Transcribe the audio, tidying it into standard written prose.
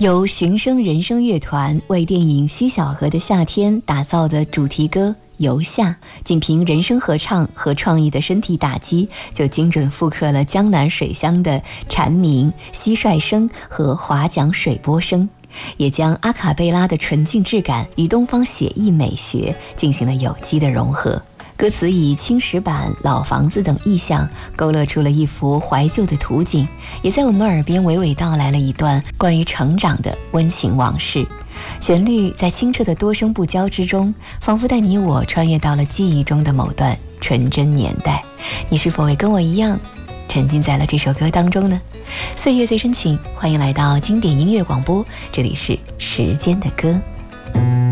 由寻声人声乐团为电影《西小河的夏天》打造的主题歌《游夏》，仅凭人声合唱和创意的身体打击，就精准复刻了江南水乡的蝉鸣、蟋蟀声和划桨水波声，也将阿卡贝拉的纯净质感与东方写意美学进行了有机的融合。歌词以青石板、老房子等意象勾勒出了一幅怀旧的图景，也在我们耳边娓娓道来了一段关于成长的温情往事。旋律在清澈的多声部交织中，仿佛带你我穿越到了记忆中的某段纯真年代。你是否也跟我一样沉浸在了这首歌当中呢？岁月最深情，欢迎来到经典音乐广播，这里是时间的歌。